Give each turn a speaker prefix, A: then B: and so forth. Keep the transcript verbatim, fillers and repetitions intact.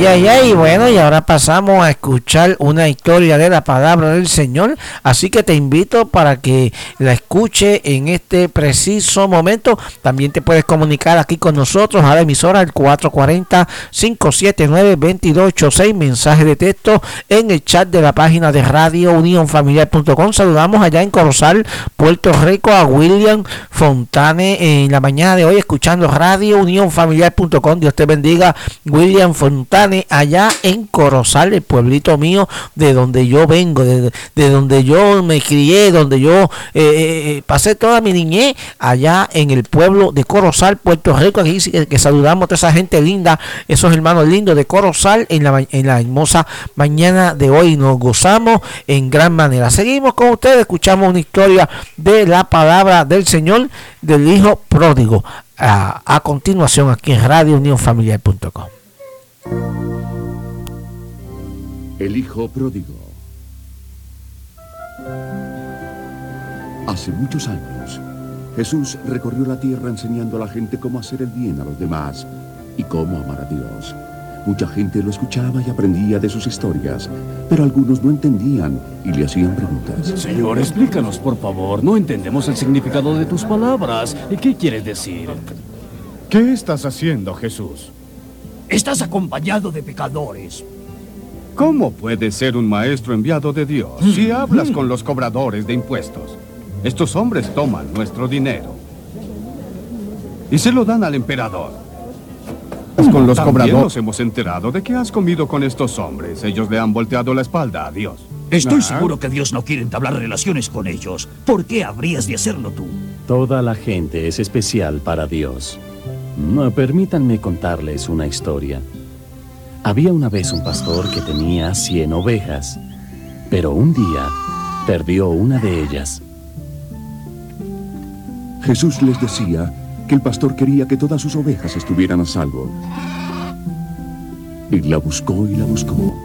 A: Ay, ay, ay, bueno, y ahora pasamos a escuchar una historia de la palabra del Señor, así que te invito para que la escuche en este preciso momento. También te puedes comunicar aquí con nosotros a la emisora al cuatro cuatro cero, cinco siete nueve, dos dos ocho seis, mensaje de texto en el chat de la página de radio unión familiar punto com. Saludamos allá en Corozal, Puerto Rico, a William Fontane en la mañana de hoy escuchando radio unión familiar punto com. Dios te bendiga, William Fontane, allá en Corozal, el pueblito mío, de donde yo vengo, de, de donde yo me crié, donde yo eh, pasé toda mi niñez, allá en el pueblo de Corozal, Puerto Rico. Aquí que, que saludamos a toda esa gente linda, esos hermanos lindos de Corozal en la, en la hermosa mañana de hoy. Nos gozamos en gran manera. Seguimos con ustedes, escuchamos una historia de la palabra del Señor, del Hijo Pródigo, a, a continuación aquí en radio unión familiar punto com.
B: El Hijo Pródigo. Hace muchos años, Jesús recorrió la tierra enseñando a la gente cómo hacer el bien a los demás y cómo amar a Dios. Mucha gente lo escuchaba y aprendía de sus historias, pero algunos no entendían y le hacían preguntas.
C: Señor, explícanos, por favor. No entendemos el significado de tus palabras. ¿Y qué quieres decir?
D: ¿Qué estás haciendo, Jesús?
E: Estás acompañado de pecadores.
D: ¿Cómo puedes ser un maestro enviado de Dios si hablas con los cobradores de impuestos? Estos hombres toman nuestro dinero y se lo dan al emperador. Con los cobradores nos hemos enterado de que has comido con estos hombres. Ellos le han volteado la espalda a Dios.
E: Estoy
D: ¿Ah?
E: seguro que Dios no quiere entablar relaciones con ellos. ¿Por qué habrías de hacerlo tú?
F: Toda la gente es especial para Dios. No, permítanme contarles una historia. Había una vez un pastor que tenía cien ovejas, pero un día perdió una de ellas.
B: Jesús les decía que el pastor quería que todas sus ovejas estuvieran a salvo. Y la buscó y la buscó,